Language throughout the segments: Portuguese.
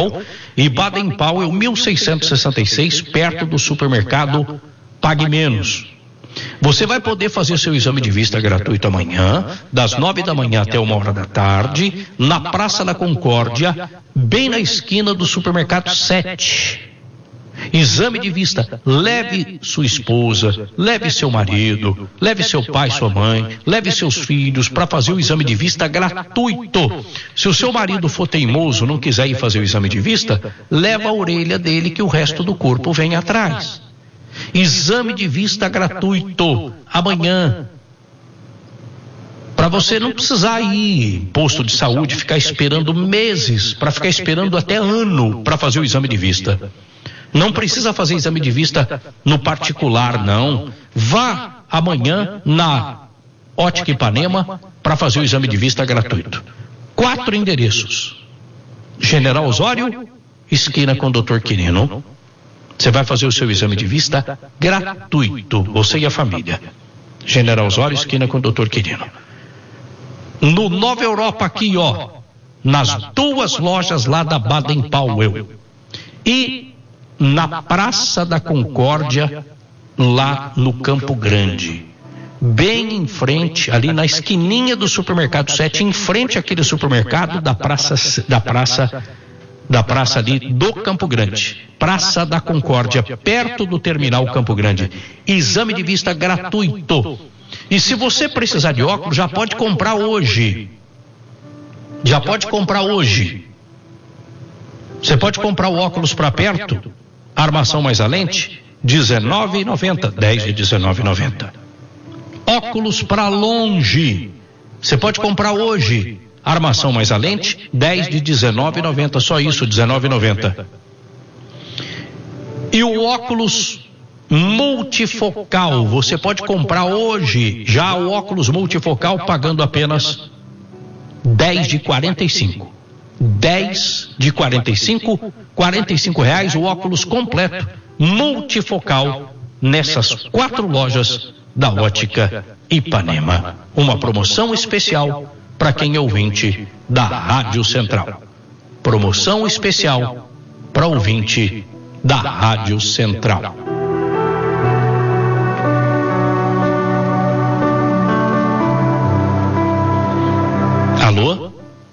Hotel e Baden Powell 1666, perto do supermercado Pague Menos. Você vai poder fazer seu exame de vista gratuito amanhã, das 9 da manhã até 1h da tarde, na Praça da Concórdia, bem na esquina do supermercado 7. Exame de vista, leve sua esposa, leve seu marido, leve seu pai, sua mãe, leve seus filhos para fazer o exame de vista gratuito. Se o seu marido for teimoso, não quiser ir fazer o exame de vista, leva a orelha dele que o resto do corpo vem atrás. Exame de vista gratuito amanhã, para você não precisar ir em posto de saúde, ficar esperando meses, para ficar esperando até ano para fazer o exame de vista. Não precisa fazer exame de vista no particular, não. Vá amanhã na Ótica Ipanema para fazer o exame de vista gratuito. 4 endereços: General Osório, esquina com o Dr. Quirino. Você vai fazer o seu exame de vista gratuito, você e a família. General Osório, esquina com o Dr. Quirino. No Nova Europa aqui, ó, nas 2 lojas lá da Baden Powell. E na Praça da Concórdia, lá no Campo Grande, bem em frente, ali na esquininha do supermercado 7, em frente àquele supermercado da praça ali do Campo Grande, Praça da Concórdia, perto do terminal Campo Grande. Exame de vista gratuito. E se você precisar de óculos, já pode comprar hoje. Você pode comprar o óculos para perto, armação mais a lente, R$19,90, 10 de R$19,90. Óculos para longe, você pode comprar hoje, armação mais a lente, 10 de R$19,90, só isso, R$19,90. E o óculos multifocal, você pode comprar hoje, já o óculos multifocal, pagando apenas 10 de R$45. 10 de R$45 o óculos completo multifocal nessas 4 lojas da Ótica Ipanema. Uma promoção especial para quem é ouvinte da Rádio Central. Promoção especial para ouvinte da Rádio Central. Alô?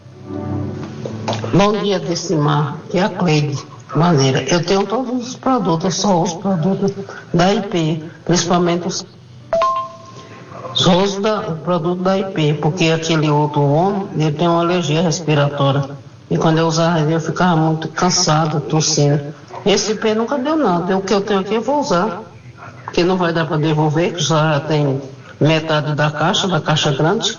Bom dia, Decimar, que é a Cleide Maneira. Eu tenho todos os produtos, eu só uso produtos da IP, principalmente os produtos da IP, porque aquele outro homem, ele tem uma alergia respiratória. E quando eu usava ele, eu ficava muito cansado, tossindo. Esse IP nunca deu nada. O que eu tenho aqui eu vou usar, porque não vai dar para devolver, que já tem metade da caixa grande.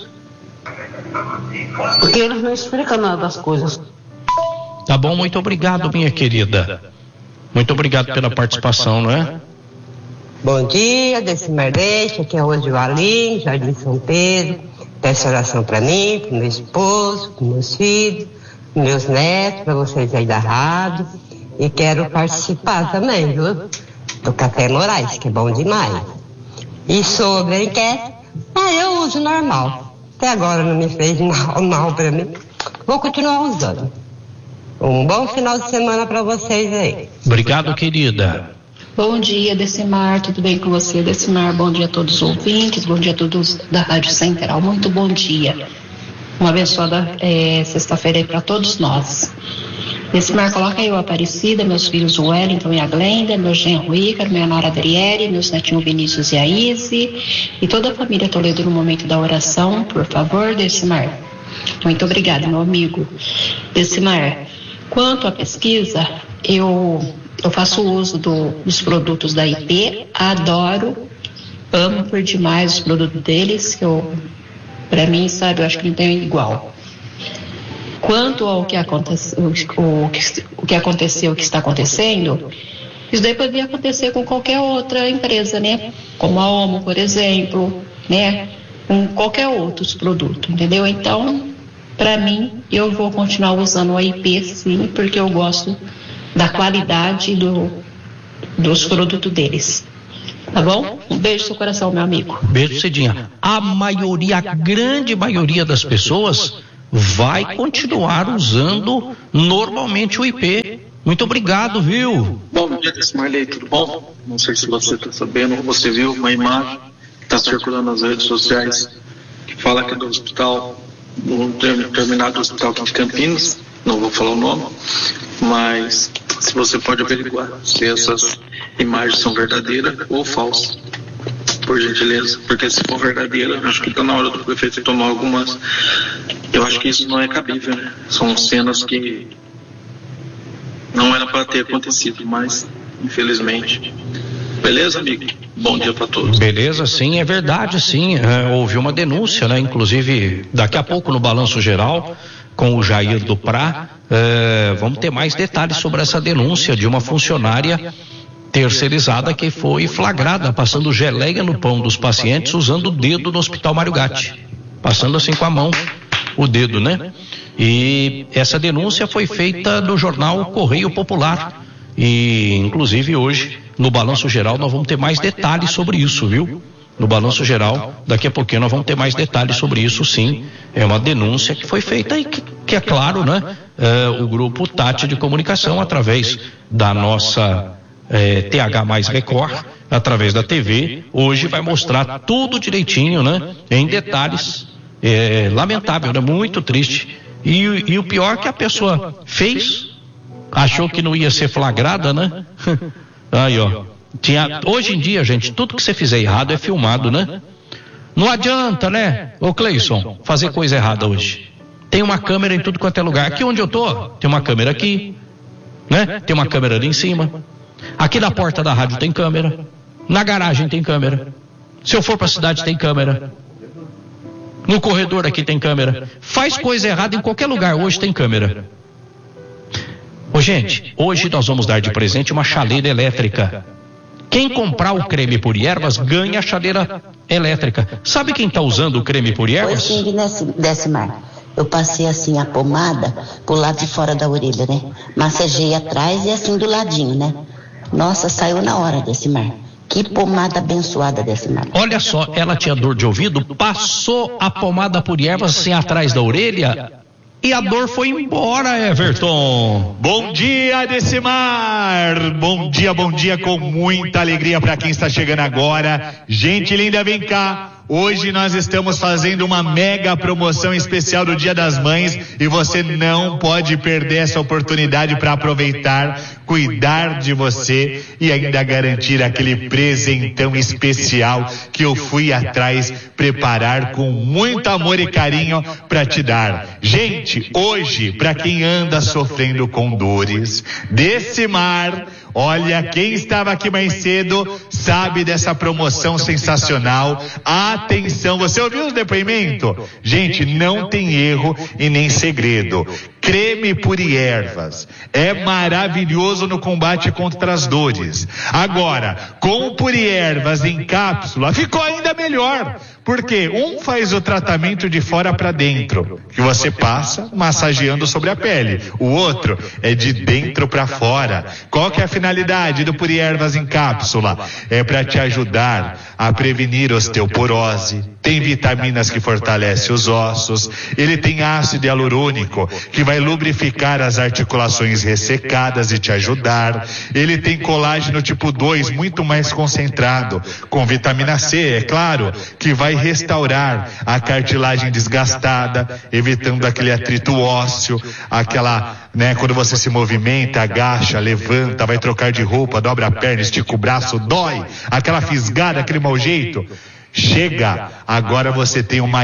Porque eles não explicam nada das coisas. Tá bom, muito obrigado, minha querida. Muito obrigado pela participação, não é? Bom dia, Decimar Leite, aqui é hoje o Aline, Jardim São Pedro. Peço oração para mim, para meu esposo, para meus filhos, para meus netos, para vocês aí da rádio. E quero participar também, viu? Do Café Moraes, que é bom demais. E sobre a enquete, eu uso normal. Até agora não me fez mal para mim. Vou continuar usando. Um bom final de semana para vocês aí. Obrigado, querida. Bom dia, Decimar, tudo bem com você, Decimar? Bom dia a todos os ouvintes, bom dia a todos da Rádio Central, muito bom dia. Uma abençoada sexta-feira aí para todos nós. Decimar, coloca aí o Aparecida, meus filhos o Wellington e a Glenda, meu genro Ícaro, minha nora Adriele, meus netinhos Vinícius e a Izzy, e toda a família Toledo no momento da oração, por favor, Decimar. Muito obrigada, meu amigo. Decimar, quanto à pesquisa, eu faço uso dos produtos da IP, adoro, amo por demais os produtos deles, que para mim, sabe, eu acho que não tem igual. Quanto ao que aconteceu, o que está acontecendo, isso daí poderia acontecer com qualquer outra empresa, né? Como a Omo, por exemplo, né? Com qualquer outro produto, entendeu? Então, para mim, eu vou continuar usando a IP, sim, porque eu gosto da qualidade dos produtos deles. Tá bom? Um beijo no seu coração, meu amigo. Beijo, Cidinha. A grande maioria das pessoas vai continuar usando normalmente o IP. Muito obrigado, viu? Bom dia, Marley, tudo bom? Não sei se você está sabendo, você viu uma imagem que está circulando nas redes sociais que fala que do hospital, um determinado hospital aqui de Campinas, não vou falar o nome, mas se você pode averiguar se essas imagens são verdadeiras ou falsas, por gentileza, porque se for verdadeira, acho que está na hora do prefeito tomar algumas. Eu acho que isso não é cabível, né? São cenas que não era para ter acontecido, mas infelizmente. Beleza, amigo? Bom dia para todos. Beleza, sim, é verdade, sim. Houve uma denúncia, né? Inclusive, daqui a pouco no Balanço Geral, com o Jair do Prá, vamos ter mais detalhes sobre essa denúncia de uma funcionária terceirizada que foi flagrada passando geleia no pão dos pacientes usando o dedo no Hospital Mário Gatti, passando assim com a mão o dedo, né? E essa denúncia foi feita no jornal Correio Popular e inclusive hoje no Balanço Geral nós vamos ter mais detalhes sobre isso, viu? No Balanço Geral, daqui a pouquinho nós vamos ter mais detalhes sobre isso, sim. É uma denúncia que foi feita e que é claro, né? O grupo Tati de Comunicação, através da nossa TH mais Record, através da TV, hoje vai mostrar tudo direitinho, né? Em detalhes. É lamentável, né? Muito triste. E o pior é que a pessoa fez, achou que não ia ser flagrada, né? Aí, ó. Hoje em dia, gente, tudo que você fizer errado é filmado, né? Não adianta, né, ô Cleison, fazer coisa errada hoje. Tem uma câmera em tudo quanto é lugar. Aqui onde eu tô, tem uma câmera aqui, né? Tem uma câmera ali em cima. Aqui na porta da rádio tem câmera. Na garagem tem câmera. Se eu for pra cidade tem câmera. No corredor aqui tem câmera. Faz coisa errada em qualquer lugar, hoje tem câmera. Ô gente, hoje nós vamos dar de presente uma chaleira elétrica. Quem comprar o creme por ervas ganha a chaleira elétrica. Sabe quem está usando o creme por ervas? Foi assim, Decimar. Eu passei assim a pomada pro lado de fora da orelha, né? Massagei atrás e assim do ladinho, né? Nossa, saiu na hora, Decimar. Que pomada abençoada, Decimar. Olha só, ela tinha dor de ouvido, passou a pomada por ervas assim atrás da orelha e a dor foi embora, Everton. Bom dia, Decimar. Bom dia, com muita alegria para quem está chegando agora. Gente linda, vem cá. Hoje nós estamos fazendo uma mega promoção especial do Dia das Mães e você não pode perder essa oportunidade para aproveitar, cuidar de você e ainda garantir aquele presentão especial que eu fui atrás preparar com muito amor e carinho para te dar. Gente, hoje, para quem anda sofrendo com dores, Decimar, olha, quem estava aqui mais cedo sabe dessa promoção sensacional. Atenção, você ouviu os depoimentos? Gente, não tem erro e nem segredo. Creme Puri Ervas é maravilhoso no combate contra as dores. Agora, com o Puri Ervas em cápsula, ficou ainda melhor. Porque um faz o tratamento de fora para dentro, que você passa massageando sobre a pele. O outro é de dentro para fora. Qual que é a finalidade do Puri Ervas em cápsula? É para te ajudar a prevenir osteoporose. Tem vitaminas que fortalecem os ossos. Ele tem ácido hialurônico que vai lubrificar as articulações ressecadas e te ajudar. Ele tem colágeno tipo 2 muito mais concentrado, com vitamina C, é claro, que vai restaurar a cartilagem desgastada, evitando aquele atrito ósseo, aquela, né, quando você se movimenta, agacha, levanta, vai trocar de roupa, dobra a perna, estica o braço, dói, aquela fisgada, aquele mau jeito. Chega, agora você tem o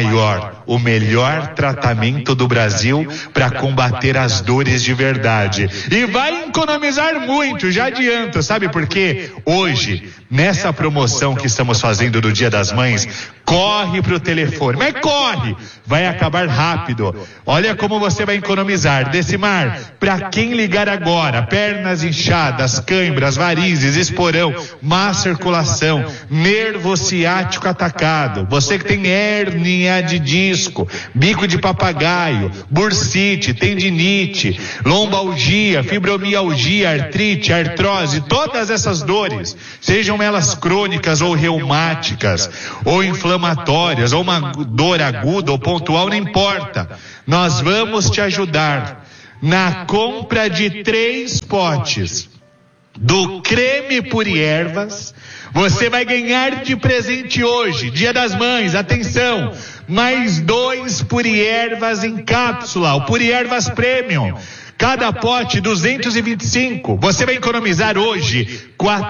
melhor tratamento do Brasil para combater as dores de verdade. E vai economizar muito, já adianto, sabe por quê? Hoje, nessa promoção que estamos fazendo do Dia das Mães, corre pro telefone, mas corre, vai acabar rápido. Olha como você vai economizar. Decimar, para quem ligar agora, pernas inchadas, cãibras, varizes, esporão, má circulação, nervo ciático atrapalhado, atacado. Você que tem hérnia de disco, bico de papagaio, bursite, tendinite, lombalgia, fibromialgia, artrite, artrose, todas essas dores, sejam elas crônicas ou reumáticas, ou inflamatórias, ou uma dor aguda ou pontual, não importa. Nós vamos te ajudar na compra de 3 potes do creme Puriervas. Você vai ganhar de presente hoje, Dia das Mães, atenção, mais 2 Puriervas em cápsula, o Puriervas Premium. Cada pote 225. Você vai economizar hoje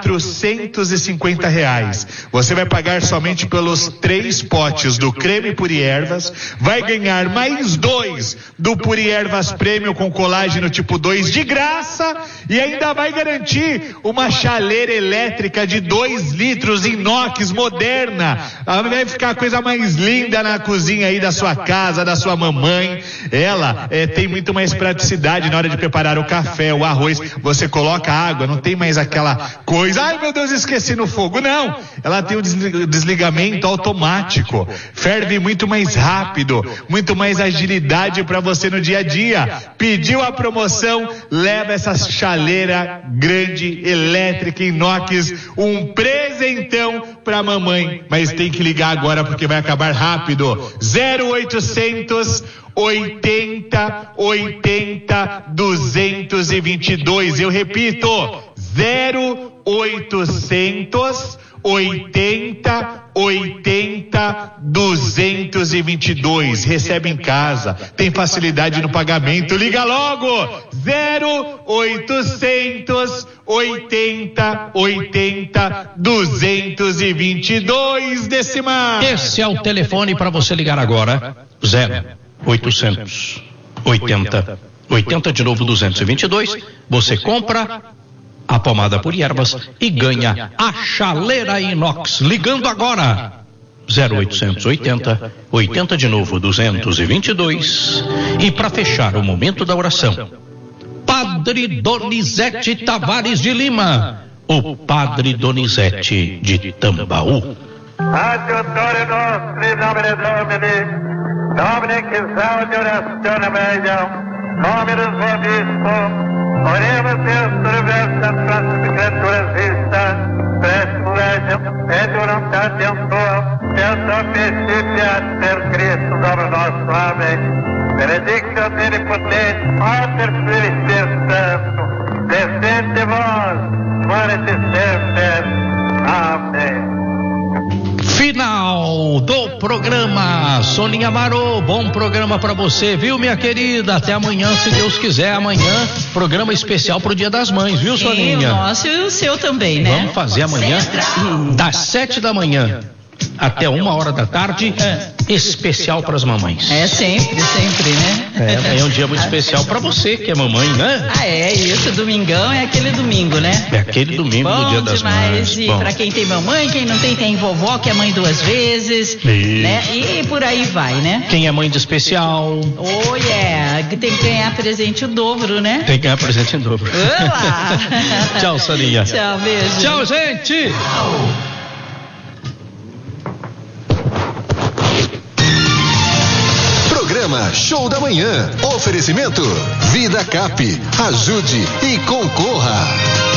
R$450. Você vai pagar somente pelos 3 potes do creme Puriervas. Vai ganhar mais 2 do Puriervas Premium com colágeno tipo 2 de graça. E ainda vai garantir uma chaleira elétrica de 2 litros inox moderna. Vai ficar a coisa mais linda na cozinha aí da sua casa, da sua mamãe. Ela tem muito mais praticidade na hora de preparar o café, o arroz. Você coloca água, não tem mais aquela coisa, ai meu Deus, esqueci no fogo. Não, ela tem o desligamento automático, ferve muito mais rápido, muito mais agilidade para você no dia a dia. Pediu a promoção, leva essa chaleira grande, elétrica, inox, um presentão pra mamãe. Mas tem que ligar agora porque vai acabar rápido. 0800 80 80 222. Eu repito, 0800 80 80 222. Recebe em casa, tem facilidade no pagamento. Liga logo, 0800 80 80 222. Decimar. Esse é o telefone para você ligar agora. 0800 80 80 de novo 222. Você compra a pomada Puriervas e ganha a chaleira inox. Ligando agora. 0800 80 80 de novo 222. E para fechar o momento da oração, Padre Donizete Tavares de Lima, o Padre Donizete de Tambaú. Adiutore nostri, nomine Domini, Domine che salve orazione meglio, nomine Obispo, oremos Deus universo as criaturas vistas, presto legem, et voluntatem tua, et sapientiat per Cristo Domine nostro. Amém. Benedicta omnipotens, Pater Spiritus Sancto, descende vos, morete semper. Amém. Final do programa. Soninha Marô, bom programa pra você, viu, minha querida? Até amanhã, se Deus quiser. Amanhã, programa especial pro Dia das Mães, viu, Soninha? E o nosso e o seu também, né? Vamos fazer amanhã, das 7 da manhã até 1h da tarde, especial para as mamães. É sempre, né? É um dia muito especial para você que é mamãe, né? Ah, é isso, domingão é aquele domingo, né? É aquele domingo do Dia das Mães. E para quem tem mamãe, quem não tem, tem vovó, que é mãe 2 vezes, né? E por aí vai, né? Quem é mãe de especial. Oh, yeah, tem que ganhar presente o dobro, né? Tem que ganhar presente em dobro. Olá! Tchau, Soninha. Tchau, beijo. Tchau, gente! Programa Show da Manhã. Oferecimento Vida Cap. Ajude e concorra.